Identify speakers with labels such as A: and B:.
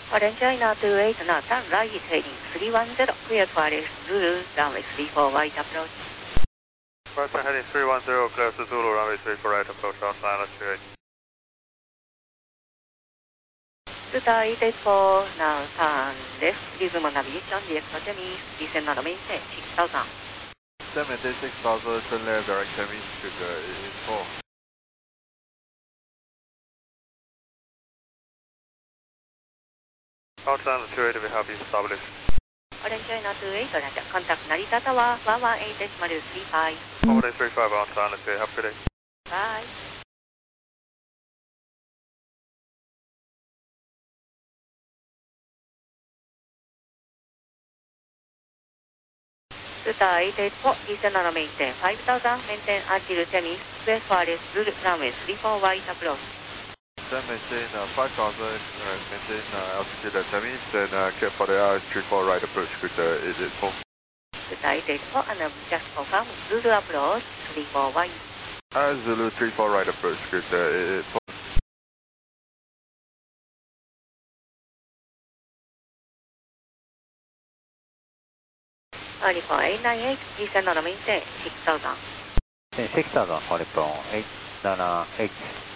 A: Orange China 28 now, turn right heading 310, clear to RS Zulu, runway 34 right approach.
B: Western heading 310, clear to Zulu, runway 34 right approach, outside LS28.
A: Delta 884, now turn left, Gizmo navigation, direct Temis, descend on the maintain 6000.
C: Maintain 6000, turn left, direct Temis to the 884.
B: Outside LS28, we have established.
A: Orange China 28, Roger, contact Narita Tower, 118.35.
B: 118.35, outside LS28, have a good day.
A: Bye. Delta 884, descend on the maintain 5000, maintain until Temis, west for RS Zulu, runway 34 right approach.
C: Maintain 5000, maintain altitude at Temis, and clear for the RS34 right approach with the 884.
A: Delta 884, and just confirm, Zulu approach 34 right.
C: Zulu 34 right approach with the 884.
A: Heliphone 898, descend on the maintain 6000.
D: 6000, Heliphone 898.